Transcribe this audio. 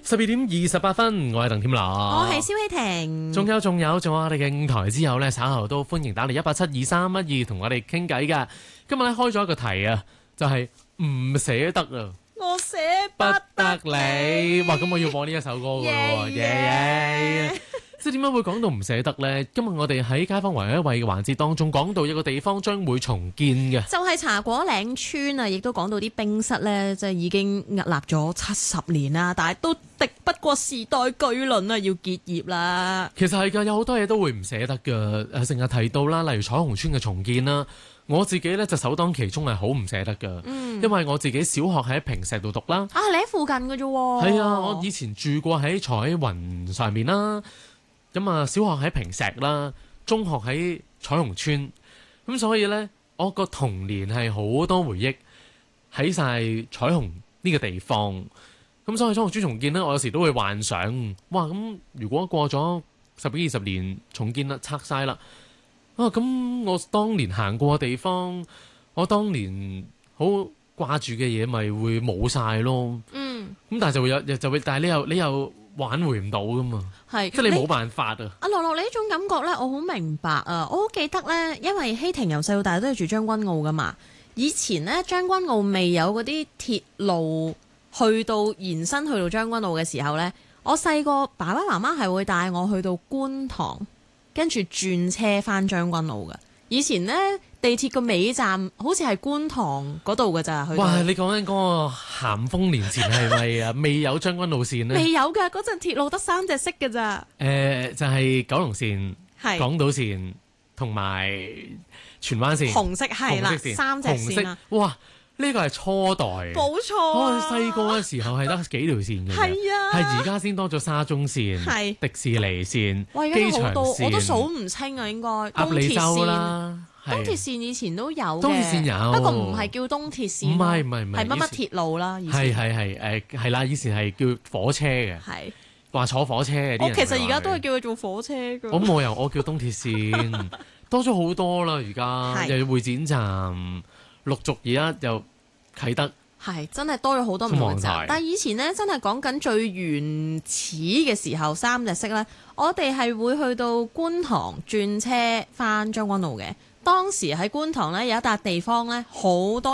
12:28，我係鄧添樂， 我係蕭希婷。 仲有我哋嘅5台之友呢，稍後都歡迎打嚟1872312同我哋傾偈㗎。今日咧開咗一個題啊，就係唔捨得啊， 我捨不得你。哇，咁我要播呢一首歌㗎喎，耶！即係點解會講到唔捨得呢？今日我哋喺街坊圍一圍嘅環節當中講到一個地方將會重建嘅， 就係茶果嶺村啊，亦都講到啲冰室呢，即係已經屹立咗70年啦，但係都敵不過時代巨輪啊，要結業啦。 其實係㗎，有好多嘢都會唔捨得㗎。成日提到啦，例如彩虹村嘅重建啦，我自己呢就首當其衝係好唔捨得㗎，因為我自己小學喺坪石度讀啦。 啊，你喺附近㗎啫喎。 係啊，我以前住過喺彩雲上面啦。咁啊，小學喺坪石啦，中學喺彩虹村，咁所以呢，我個童年係好多回憶喺晒彩虹呢個地方。咁所以彩虹村重建呢，我有時都會幻想，哇！咁如果過咗10幾20年重建啦，拆晒啦，啊！咁我當年行過嘅地方，我當年好掛住嘅嘢，咪會冇晒咯。咁但係但係你又挽回唔到噶嘛，係即係你冇辦法啊！ 阿樂樂，你呢種感覺咧，我好明白啊！我好記得咧，因為希婷由細到大都係住將軍澳噶嘛。以前咧，將軍澳未有嗰啲鐵路去到延伸去到將軍澳嘅時候咧，我細個爸爸媽媽係會帶我去到觀塘，跟住轉車翻將軍澳噶。以前咧，地鐵個尾站好似係觀塘嗰度㗎咋？ 哇！你講緊嗰個咸豐年前係咪啊？未有將軍澳線呢？ 未有㗎，嗰陣鐵路得3隻色㗎咋。 就係九龍線、港島線同埋荃灣線。 紅色係啦，3隻線啦。 哇！呢個係初代。 冇錯。 我細個嘅時候係得幾條線嘅。係啊。係而家先多咗沙中線、迪士尼線、機場線。 我都數唔清啊，應該。 鴨脷洲啦。 東鐵線以前都有嘅， 東鐵線有， 不過唔係叫東鐵線，唔係，係乜乜鐵路啦。 係啦，以前係叫火車嘅，話坐火車嘅啲人。 我其實而家都係叫佢做火車㗎。 咁我叫東鐵線，多咗好多啦。而家又要會展站，陸續而家又啟德，係真係多咗好多唔同嘅站。但係以前呢，真係講緊最原始嘅時候，3隻色咧，我哋係會去到觀塘轉車返將軍澳嘅。當時喺觀塘咧有一笪地方咧好多